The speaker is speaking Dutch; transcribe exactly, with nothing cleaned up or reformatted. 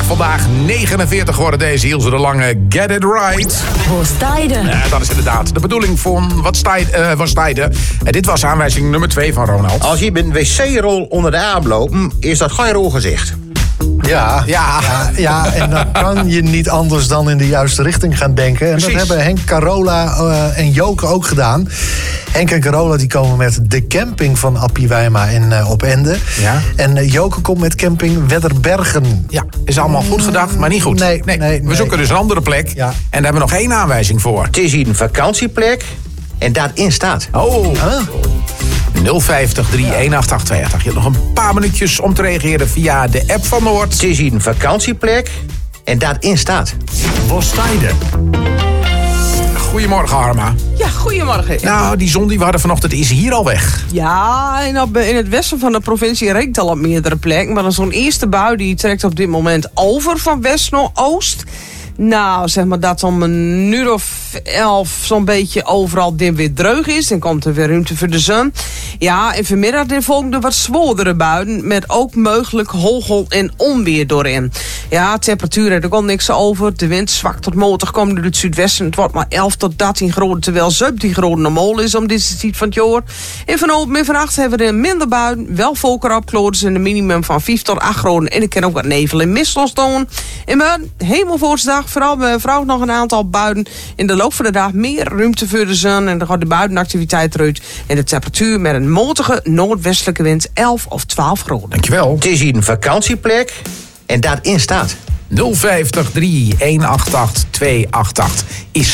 Maakt vandaag negenenveertig geworden deze Ilse de Lange. Get it right. Waar sta je? Ja, dat is inderdaad de bedoeling van wat sta je, uh, wat sta je. Uh, dit was aanwijzing nummer twee van Ronald. Als je met een wc-rol onder de arm loopt, is dat geen rolgezicht. Ja, ja. Ja, ja, en dan kan je niet anders dan in de juiste richting gaan denken. En Precies. dat hebben Henk, Carola uh, en Joke ook gedaan. Henk en Carola die komen met de camping van Appie Wijma in uh, Opende. Ja. En uh, Joke komt met camping Wedderbergen. Ja, is allemaal goed gedacht, maar niet goed. Nee, nee, We nee. zoeken dus een andere plek. Ja. En daar hebben we nog één aanwijzing voor. Het is hier een vakantieplek en daarin staat. Oh, Huh? nul vijftig drie een acht acht twee acht. Je hebt nog een paar minuutjes om te reageren via de app van Noord. Het is hier een vakantieplek en daarin staat. Waar sta je? Goedemorgen, Harma. Ja, goedemorgen. Nou, die zon die we hadden vanochtend is hier al weg. Ja, en op, in het westen van de provincie regent al op meerdere plekken. Maar dan zo'n eerste bui die trekt op dit moment over van west naar oost. Nou, zeg maar dat om een uur of elf zo'n beetje overal dit weer dreug is. Dan komt er weer ruimte voor de zon. Ja, en vanmiddag dan volgen er wat zwoordere buien. Met ook mogelijk hagel en onweer doorin. Ja, temperatuur, er komt niks over. De wind zwakt tot matig komt uit het zuidwesten. Het wordt maar elf tot dertien graden, terwijl zeventien graden normaal is om deze tijd van het jaar. En vanavond en vannacht hebben we er minder buien. Wel volker opkloden en een minimum van vijf tot acht graden. En ik kan ook wat nevel en mist ontstaan. En maar hemelvoortsdag, vooral bij vrouw nog een aantal buien. In de loop van de dag meer ruimte voor de zon. En dan gaat de buitenactiviteit eruit. En de temperatuur met een matige noordwestelijke wind elf of twaalf graden. Dankjewel. Het is hier een vakantieplek en daarin staat. nul vijftig drie een acht acht twee acht acht is